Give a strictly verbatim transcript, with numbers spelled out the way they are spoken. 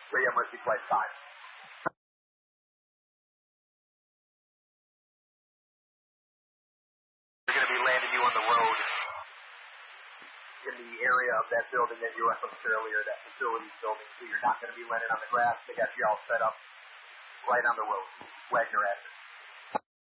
So yeah, Mercy Flight five. We're going to be landing you on the road in the area of that building that you referenced earlier, that facilities building. So you're not going to be landing on the grass. They got you all set up right on the road. Wagner Avenue.